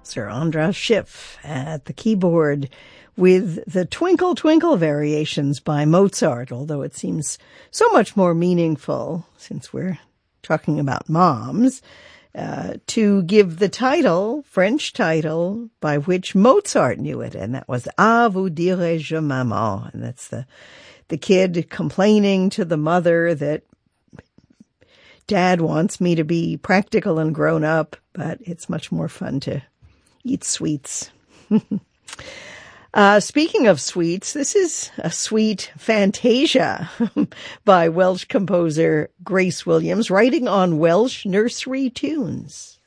Sir Andras Schiff at the keyboard with the Twinkle Twinkle variations by Mozart, although it seems so much more meaningful, since we're talking about moms, to give the title, French title, by which Mozart knew it, and that was "Ah, vous dirai-je, maman," and that's the kid complaining to the mother that Dad wants me to be practical and grown up, but it's much more fun to eat sweets. Speaking of sweets, this is a sweet Fantasia by Welsh composer Grace Williams, writing on Welsh nursery tunes.